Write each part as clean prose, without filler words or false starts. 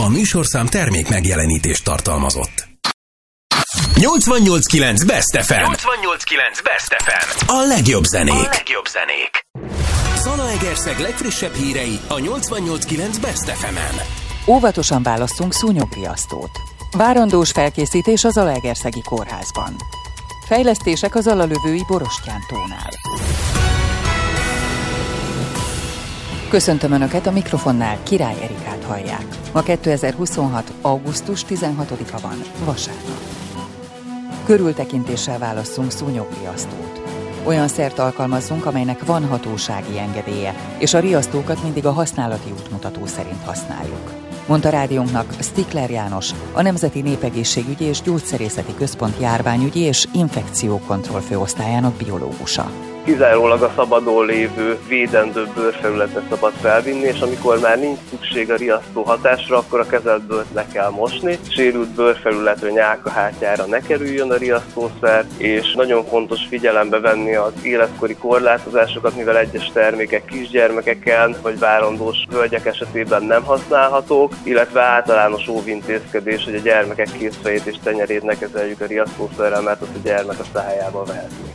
A műsorszám termék megjelenítést tartalmazott. 88.9 Best FM. 88.9 Best FM. A legjobb zenék. Zalaegerszeg legfrissebb hírei a 88.9 Best FM-en. Óvatosan választunk szúnyogriasztót. Várandós felkészítés az Zalaegerszegi kórházban. Fejlesztések az alalövői Borostyán-tónál. Köszöntöm Önöket, a mikrofonnál Király Erikát hallják. Ma 2026. augusztus 16-a van, vasárnap. Körültekintéssel válasszunk szúnyogriasztót. Olyan szert alkalmazzunk, amelynek van hatósági engedélye, és a riasztókat mindig a használati útmutató szerint használjuk, mondta rádiónknak Stikler János, a Nemzeti Népegészségügyi és Gyógyszerészeti Központ járványügyi és infekciókontroll főosztályának biológusa. Kizárólag a szabadon lévő, védendő bőrfelületre szabad felvinni, és amikor már nincs szükség a riasztó hatásra, akkor a kezelt bőrt le kell mosni. Sérült bőrfelületre, nyálkahártyára ne kerüljön a riasztószer, és nagyon fontos figyelembe venni az életkori korlátozásokat, mivel egyes termékek kisgyermekeken vagy várandós hölgyek esetében nem használhatók, illetve általános óvintézkedés, hogy a gyermekek kézfejét és tenyerét ne kezeljük a riasztószerrel, mert azt a gyermek a szájába vehetni.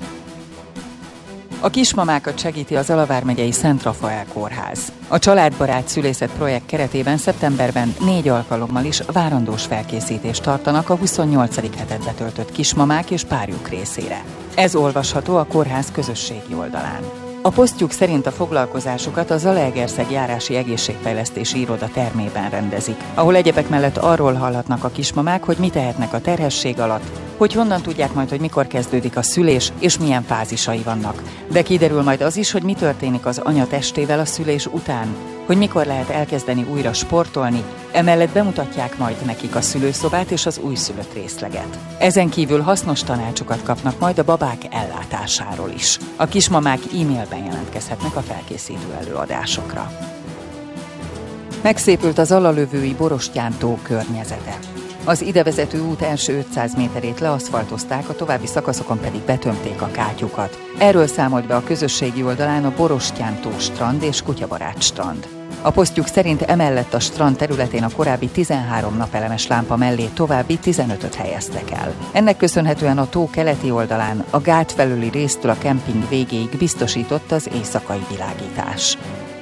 A kismamákat segíti az Zala vármegyei Szent Rafael kórház. A családbarát szülészet projekt keretében szeptemberben 4 alkalommal is várandós felkészítést tartanak a 28. hetet betöltött kismamák és párjuk részére. Ez olvasható a kórház közösségi oldalán. A posztjuk szerint a foglalkozásukat a Zalaegerszeg járási egészségfejlesztési iroda termében rendezik, ahol egyebek mellett arról hallhatnak a kismamák, hogy mit tehetnek a terhesség alatt, hogy honnan tudják majd, hogy mikor kezdődik a szülés és milyen fázisai vannak. De kiderül majd az is, hogy mi történik az anya testével a szülés után, hogy mikor lehet elkezdeni újra sportolni, emellett bemutatják majd nekik a szülőszobát és az újszülött részleget. Ezen kívül hasznos tanácsokat kapnak majd a babák ellátásáról is. A kismamák e-mailben jelentkezhetnek a felkészítő előadásokra. Megszépült az alalövői Borostyán-tó környezete. Az idevezető út első 500 méterét leaszfaltozták, a további szakaszokon pedig betömték a kátyukat. Erről számolt be a közösségi oldalán a Borostyán-tó strand és kutyabarát strand. A posztjuk szerint emellett a strand területén a korábbi 13 napelemes lámpa mellé további 15-öt helyeztek el. Ennek köszönhetően a tó keleti oldalán a gát felüli résztől a kemping végéig biztosított az éjszakai világítás.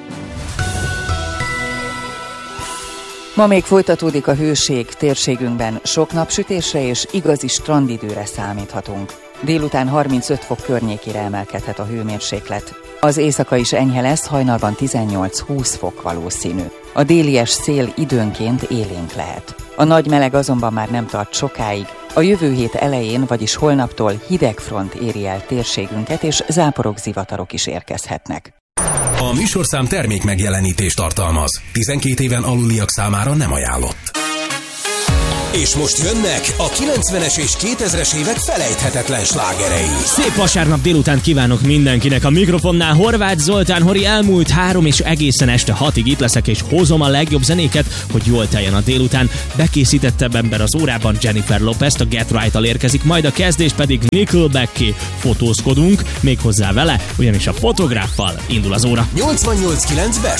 Ma még folytatódik a hőség, térségünkben sok napsütésre és igazi strandidőre számíthatunk. Délután 35 fok környékére emelkedhet a hőmérséklet. Az éjszaka is enyhe lesz, hajnalban 18-20 fok valószínű. A délies szél időnként élénk lehet. A nagy meleg azonban már nem tart sokáig. A jövő hét elején, vagyis holnaptól hideg front éri el térségünket, és záporok, zivatarok is érkezhetnek. A műsorszám termék megjelenítést tartalmaz. 12 éven aluliak számára nem ajánlott. És most jönnek a 90-es és 2000-es évek felejthetetlen slágerei. Szép vasárnap délután kívánok mindenkinek. A mikrofonnál Horváth Zoltán Hori, elmúlt 3 és egészen este 6-ig itt leszek, és hozom a legjobb zenéket, hogy jól teljen a délután. Bekészítettem ebben az órában Jennifer Lopez-t, a Get Right-tal érkezik, majd a kezdés pedig Nickelback-ké fotózkodunk, méghozzá vele, ugyanis a fotográffal indul az óra. 88.9 Best